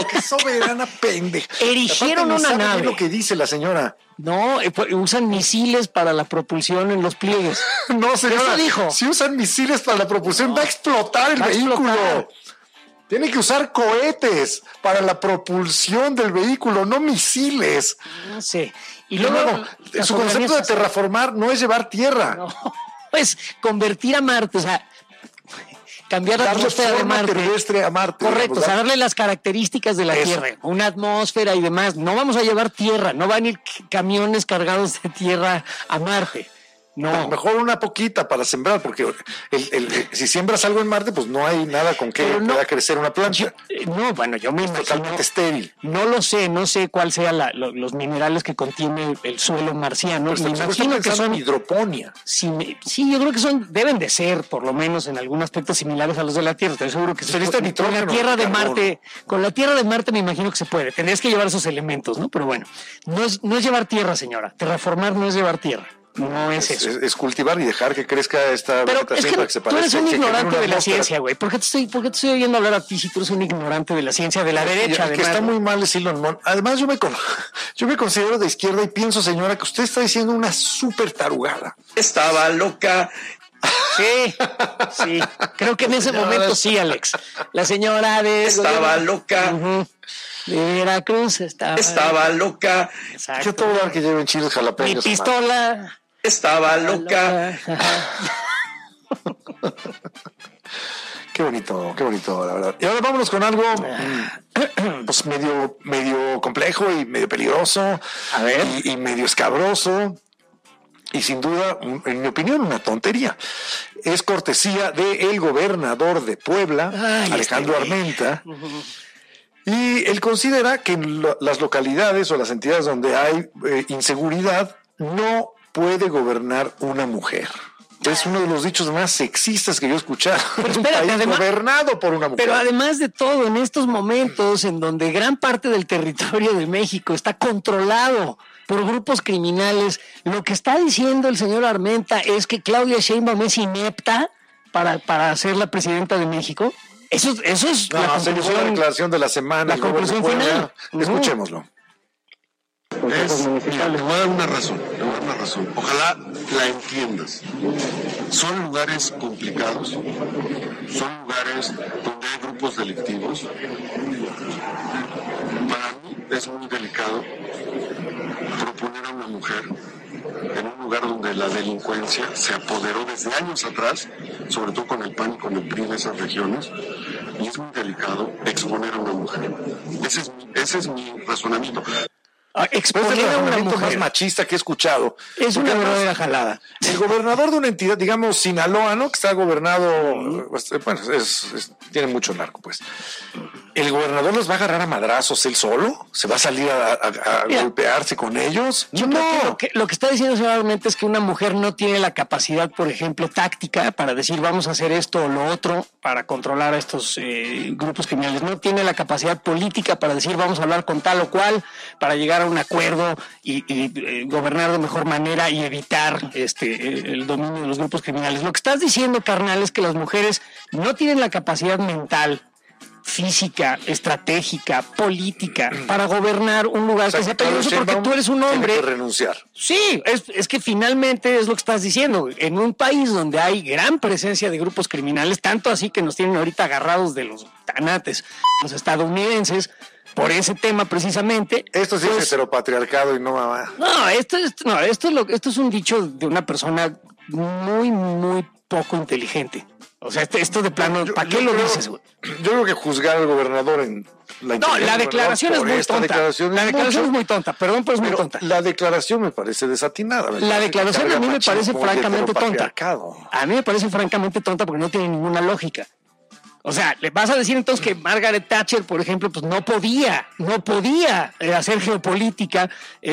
qué soberana pendeja. Erigieron una nave. Lo que dice la señora. No, usan misiles para la propulsión en los pliegues. No, señora. Eso dijo. Si usan misiles para la propulsión, va a explotar el vehículo. Tiene que usar cohetes para la propulsión del vehículo, no misiles. No sé. Y luego su concepto de terraformar no es llevar tierra. No, es convertir a Marte, o sea, cambiar la atmósfera de Marte. Terrestre a Marte. Correcto, o sea, darle las características de la Tierra, una atmósfera y demás. No vamos a llevar tierra, no van a ir camiones cargados de tierra a Marte. No. Mejor una poquita para sembrar, porque si siembras algo en Marte, pues no hay nada con que pueda crecer una planta. No, bueno, yo me imagino. Totalmente estéril. No lo sé, no sé cuál sea los minerales que contiene el suelo marciano. Me imagino que son hidroponía. Sí, yo creo que deben de ser, por lo menos en algún aspecto, similares a los de la Tierra. Estoy seguro que con la Tierra de Marte, me imagino que se puede. Tendrías que llevar esos elementos, ¿no? Pero bueno, no es llevar tierra, señora. Terraformar no es llevar tierra. No es eso. Es cultivar y dejar que crezca esta vegetación para que se parezca. Tú eres un ignorante de la ciencia, güey. ¿Por qué te estoy oyendo hablar a ti si tú eres un ignorante de la ciencia de la derecha? Que está muy mal es Elon Musk. Además, yo me considero de izquierda y pienso, señora, que usted está diciendo una súper tarugada. Estaba loca. Sí. Creo que en ese momento sí, Alex. La señora estaba loca. De Veracruz estaba loca. Exacto. Yo te voy a dar que lleven chiles jalapeños. Mi pistola. Estaba loca. Qué bonito, la verdad. Y ahora vámonos con algo pues medio complejo y medio peligroso. A ver. Y medio escabroso. Y sin duda, en mi opinión, una tontería. Es cortesía del gobernador de Puebla, Alejandro Armenta. Y él considera que en las localidades o las entidades donde hay inseguridad no puede gobernar una mujer. Es uno de los dichos más sexistas que yo he escuchado. Pero espérate, además, gobernado por una mujer. Pero además de todo, en estos momentos en donde gran parte del territorio de México está controlado por grupos criminales, lo que está diciendo el señor Armenta es que Claudia Sheinbaum es inepta para ser la presidenta de México. Eso es la conclusión. La declaración de la semana. La conclusión final. Escuchémoslo. Mira, le voy a dar una razón. Ojalá la entiendas. Son lugares complicados, son lugares donde hay grupos delictivos. Para mí es muy delicado proponer a una mujer en un lugar donde la delincuencia se apoderó desde años atrás, sobre todo con el PAN y con el PRI de esas regiones, y es muy delicado exponer a una mujer. Ese es mi razonamiento. Exponer a una mujer más machista que he escuchado. Es una verdadera jalada. El gobernador de una entidad, digamos Sinaloa, ¿no? Que está gobernado, bueno, tiene mucho narco, pues. ¿El gobernador los va a agarrar a madrazos él solo? ¿Se va a salir a golpearse con ellos? Yo creo que lo que está diciendo seguramente es que una mujer no tiene la capacidad, por ejemplo, táctica para decir vamos a hacer esto o lo otro para controlar a estos grupos criminales. No tiene la capacidad política para decir vamos a hablar con tal o cual para llegar a un acuerdo y gobernar de mejor manera y evitar el dominio de los grupos criminales. Lo que estás diciendo, carnal, es que las mujeres no tienen la capacidad mental, física, estratégica, política para gobernar un lugar que sea peligroso porque tú eres un hombre. Tiene que renunciar. Sí, es que finalmente es lo que estás diciendo. En un país donde hay gran presencia de grupos criminales, tanto así que nos tienen ahorita agarrados de los tanates, los estadounidenses, por ese tema precisamente. Esto sí es heteropatriarcado y no mamá. No, esto es un dicho de una persona muy, muy poco inteligente. O sea, esto de plano, ¿para qué lo dices, güey? Yo creo que juzgar al gobernador en la la declaración es muy tonta. La declaración es muy tonta, perdón, pero es muy tonta. La declaración me parece desatinada. La declaración a mí me parece francamente tonta. A mí me parece francamente tonta porque no tiene ninguna lógica. O sea, le vas a decir entonces que Margaret Thatcher, por ejemplo, pues no podía hacer geopolítica,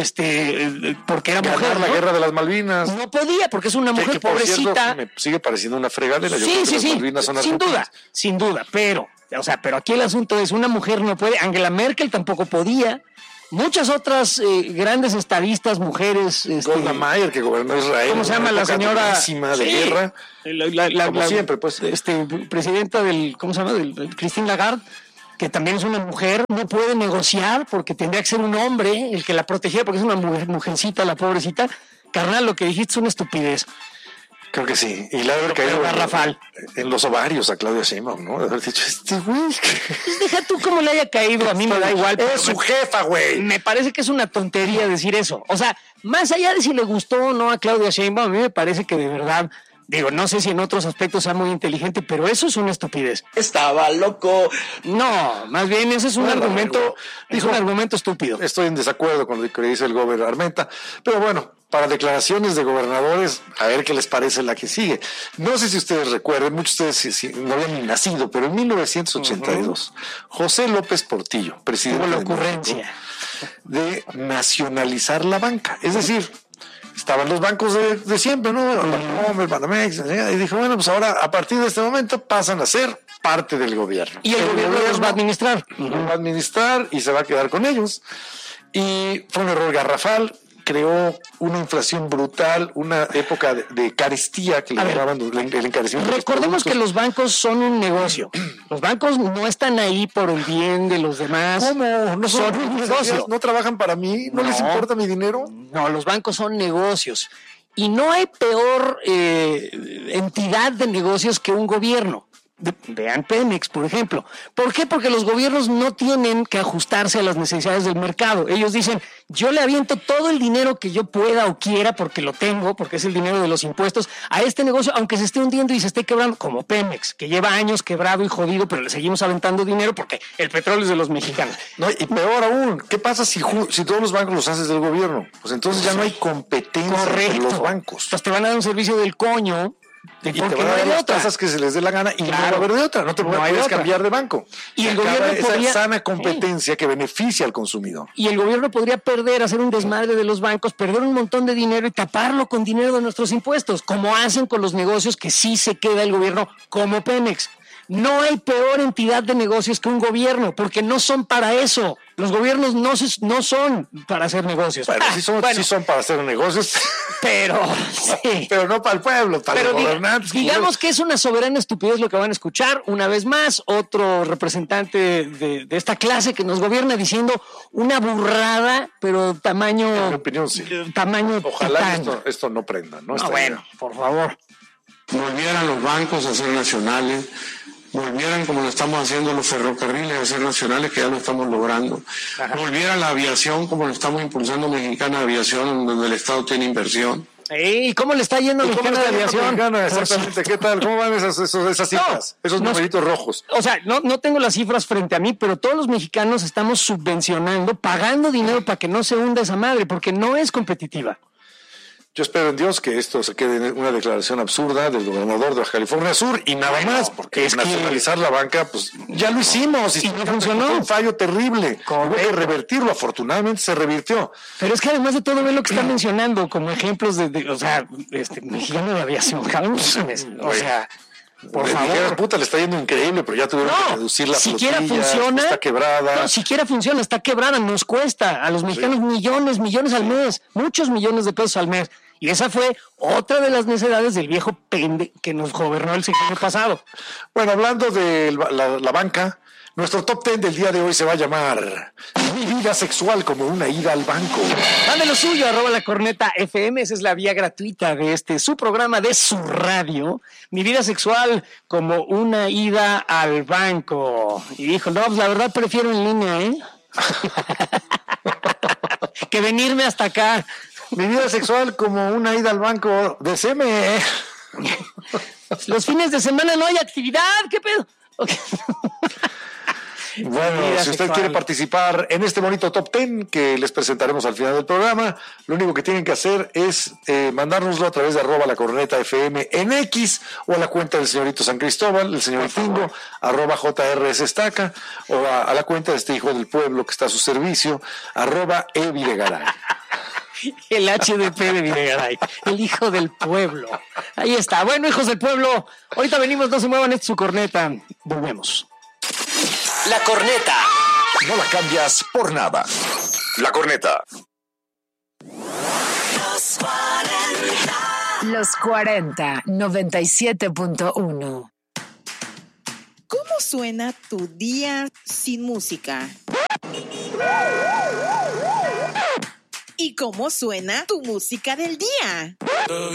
porque era mujer, ¿no? La guerra de las Malvinas. No podía, porque es una mujer pobrecita. Me sigue pareciendo una fregadera. Sí, las Malvinas son sin duda, pero aquí el asunto es una mujer no puede. Angela Merkel tampoco podía. Muchas otras grandes estadistas, mujeres. Golda Meir, que gobernó Israel. ¿Cómo se llama la señora? De guerra. Como siempre, pues. Presidenta ¿cómo se llama? Christine Lagarde. que también es una mujer, no puede negociar porque tendría que ser un hombre el que la protegiera porque es una mujercita, la pobrecita. Carnal, lo que dijiste es una estupidez. Creo que sí. Y le ha de haber caído Rafal en los ovarios a Claudia Sheinbaum, ¿no? De haber dicho, güey. Pues deja tú cómo le haya caído, a mí me da igual. Es su jefa, güey. Me parece que es una tontería decir eso. O sea, más allá de si le gustó o no a Claudia Sheinbaum, a mí me parece que de verdad, digo, no sé si en otros aspectos sea muy inteligente, pero eso es una estupidez. Estaba loco. No, más bien ese es un argumento, es un argumento estúpido. Estoy en desacuerdo con lo que dice el gobernador Armenta, pero bueno, para declaraciones de gobernadores, a ver qué les parece la que sigue. No sé si ustedes recuerden, muchos de ustedes no habían ni nacido, pero en 1982, José López Portillo, presidente Tuvo la de ocurrencia México, de nacionalizar la banca. Es decir, estaban los bancos de siempre, ¿no? El Banamex, y dijo, bueno, pues ahora, a partir de este momento, pasan a ser parte del gobierno. Y el gobierno los va a administrar. Los va a administrar y se va a quedar con ellos. Y fue un error garrafal. Creó una inflación brutal, una época de carestía que le llamaban el encarecimiento. Recordemos que los bancos son un negocio. Los bancos no están ahí por el bien de los demás. ¿Cómo? ¿No son un negocio? ¿No trabajan para mí? ¿No les importa mi dinero? No, los bancos son negocios. Y no hay peor entidad de negocios que un gobierno. Vean Pemex, por ejemplo. ¿Por qué? Porque los gobiernos no tienen que ajustarse a las necesidades del mercado. Ellos dicen, yo le aviento todo el dinero que yo pueda o quiera, porque lo tengo, porque es el dinero de los impuestos, a este negocio, aunque se esté hundiendo y se esté quebrando, como Pemex, que lleva años quebrado y jodido, pero le seguimos aventando dinero porque el petróleo es de los mexicanos. No, y peor aún, ¿qué pasa si todos los bancos los haces del gobierno? Pues entonces ya no hay competencia entre los bancos. Pues te van a dar un servicio del coño. Y te van a dar las tasas que se les dé la gana y no va a haber de otra, no te puedes cambiar de banco. Y el gobierno esa sana competencia que beneficia al consumidor. Y el gobierno podría perder, hacer un desmadre de los bancos, perder un montón de dinero y taparlo con dinero de nuestros impuestos, como hacen con los negocios que sí se queda el gobierno, como Pemex. No hay peor entidad de negocios que un gobierno, porque no son para eso. Los gobiernos no son para hacer negocios. Bueno, sí son para hacer negocios. Pero sí. Pero no para el pueblo, para los gobernantes. Digamos que es una soberana estupidez lo que van a escuchar. Una vez más, otro representante de esta clase que nos gobierna diciendo una burrada, pero tamaño... En mi opinión, sí. Tamaño Ojalá esto no prenda, ¿no? Bueno, por favor. Volvieran los bancos a ser nacionales, volvieran como lo estamos haciendo los ferrocarriles a ser nacionales, que ya lo estamos logrando. Volviera la aviación como lo estamos impulsando Mexicana de Aviación, donde el Estado tiene inversión. ¿Y cómo le está yendo a Mexicana de Aviación? Exactamente, ¿qué tal? ¿Cómo van esas cifras? Esos numeritos rojos. O sea, no tengo las cifras frente a mí, pero todos los mexicanos estamos subvencionando, pagando dinero para que no se hunda esa madre, porque no es competitiva. Yo espero en Dios que esto se quede en una declaración absurda del gobernador de Baja California Sur y nada más, porque es nacionalizar la banca, pues ya lo hicimos y no funcionó. Fue un fallo terrible. Hubo que revertirlo, afortunadamente se revirtió. Pero es que además de todo, ve lo que está mencionando como ejemplos o sea, Mexicano de Aviación, o sea... Por favor. Puta, le está yendo increíble, pero ya tuvieron que reducir la siquiera flotilla, funciona, está quebrada. No, siquiera funciona, está quebrada, nos cuesta a los mexicanos millones al mes, muchos millones de pesos al mes. Y esa fue otra de las necedades del viejo pende que nos gobernó el sexenio pasado. Bueno, hablando de la banca, nuestro top 10 del día de hoy se va a llamar Mi vida sexual como una ida al banco. Mande lo suyo, @lacorneta_FM, esa es la vía gratuita de su programa, de su radio. Mi vida sexual como una ida al banco. Y dijo, no, pues la verdad prefiero en línea, que venirme hasta acá. Mi vida sexual como una ida al banco de CME. Los fines de semana no hay actividad, ¿qué pedo? Okay. Bueno, si usted quiere participar en este bonito top 10 que les presentaremos al final del programa, lo único que tienen que hacer es mandárnoslo a través de @lacorneta_FM en X o a la cuenta del señorito San Cristóbal, el señor Tingo, @JRSestaca o a la cuenta de este hijo del pueblo que está a su servicio, @evidegaray. El HDP de Videgaray, el hijo del pueblo. Ahí está. Bueno, hijos del pueblo, ahorita venimos, no se muevan, esta es su corneta. Volvemos. La corneta. No la cambias por nada. La corneta. Los 40, 97.1. ¿Cómo suena tu día sin música? ¿Y cómo suena tu música del día?